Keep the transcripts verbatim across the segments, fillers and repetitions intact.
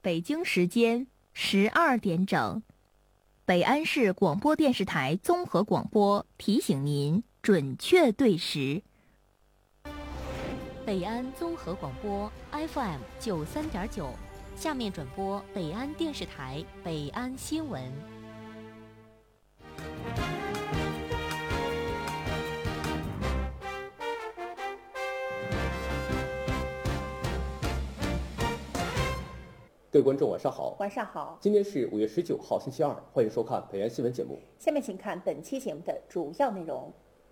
北京时间十二点整，北安市广播电视台综合广播提醒您准确对时。 北安综合广播 F M 九三点九，下面转播北安电视台北安新闻。 各位观众晚上好。 晚上好。 今天是五月十九号星期二，欢迎收看北安新闻节目。 下面请看本期节目的主要内容。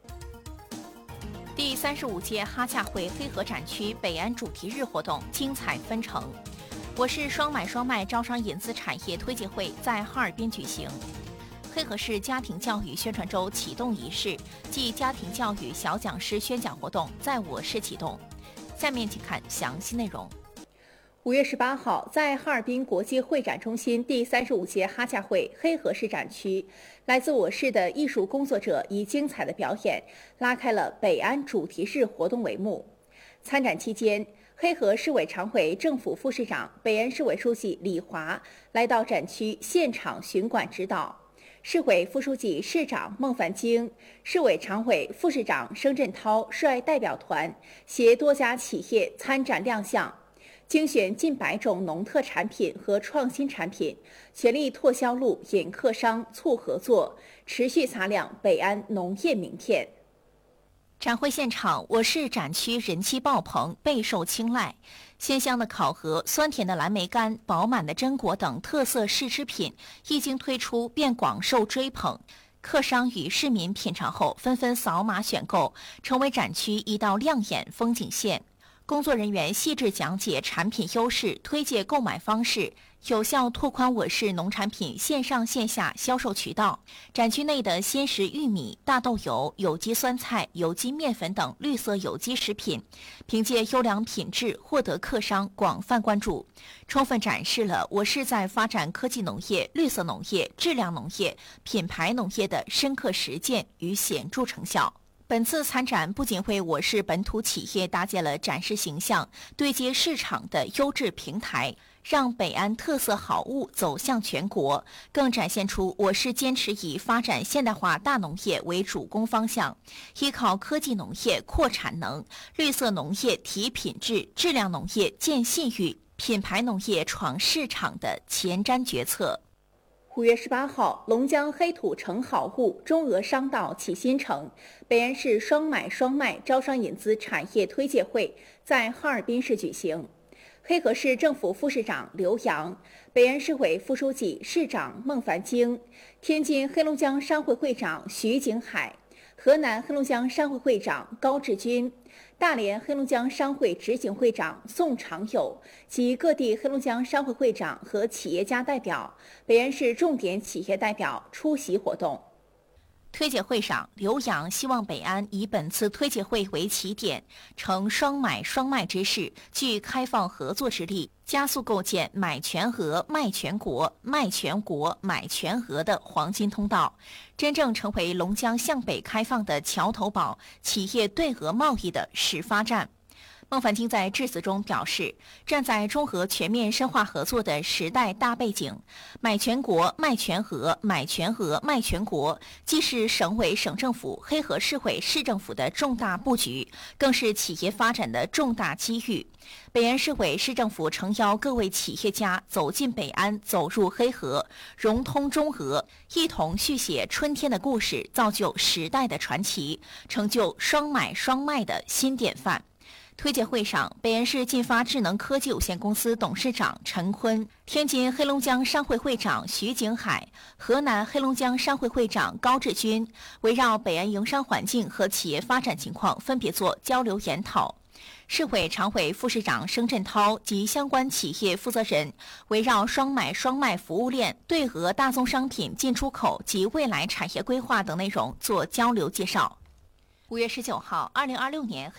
第三十五届哈洽会黑河展区北安主题日活动精彩纷呈。我市双买双卖招商引资产业推介会在哈尔滨举行。黑河市家庭教育宣传周启动仪式暨家庭教育小讲师宣讲活动在我市启动。下面请看详细内容。 五月十八号，在哈尔滨国际会展中心第三十五届哈洽会黑河市展区，来自我市的艺术工作者以精彩的表演拉开了北安主题日活动帷幕。参展期间，黑河市委常委、政府副市长、北安市委书记李华来到展区现场巡馆指导。市委副书记、市长孟凡京、市委常委、副市长申振涛率代表团携多家企业参展亮相。精选近百种农特产品和创新产品，全力拓销路，引客商促合作，持续擦亮北安农业名片。 展会现场，我市展区人气爆棚，备受青睐。鲜香的烤鹅、酸甜的蓝莓干、饱满的榛果等特色试吃品一经推出，便广受追捧。客商与市民品尝后，纷纷扫码选购，成为展区一道亮眼风景线。工作人员细致讲解产品优势，推介购买方式，有效拓宽我市农产品线上线下销售渠道。展区内的鲜食玉米、大豆油、有机酸菜、有机面粉等绿色有机食品，凭借优良品质获得客商广泛关注，充分展示了我市在发展科技农业、绿色农业、质量农业、品牌农业的深刻实践与显著成效。本次参展不仅为我市本土企业搭建了展示形象、对接市场的优质平台，让北安特色好物走向全国，更展现出我市坚持以发展现代化大农业为主攻方向，依靠科技农业扩产能、绿色农业提品质、质量农业建信誉、品牌农业闯市场的前瞻决策。 五月十八号，龙江黑土成好物中俄商道启新城，北安市双买双卖招商引资产业推介会在哈尔滨市举行。黑河市政府副市长刘洋、北安市委副书记、市长孟凡京、天津黑龙江商会会长徐景海、河南黑龙江商会会长高志军、大连黑龙江商会执行会长宋长友及各地黑龙江商会会长和企业家代表、北安市重点企业代表出席活动。 推介会上，刘洋希望北安以本次推介会为起点，乘双买双卖之势，具开放合作之力，加速构建买全俄、卖全国、卖全国、买全俄的黄金通道，真正成为龙江向北开放的桥头堡，企业对俄贸易的始发站。孟凡京在致辞中表示，站在中俄全面深化合作的时代大背景，买全国、卖全俄、买全俄、卖全国，既是省委省政府、黑河市委市政府的重大布局，更是企业发展的重大机遇。北安市委市政府诚邀各位企业家走进北安，走入黑河，融通中俄，一同续写春天的故事，造就时代的传奇，成就双买双卖的新典范。推介会上，北安市进发智能科技有限公司董事长陈坤、天津黑龙江商会会长徐景海、河南黑龙江商会会长高志军围绕北安营商环境和企业发展情况分别做交流研讨。市委常委副市长申振涛及相关企业负责人围绕双买双卖服务链、对俄大宗商品进出口及未来产业规划等内容做交流介绍。五月十九号，二零二六年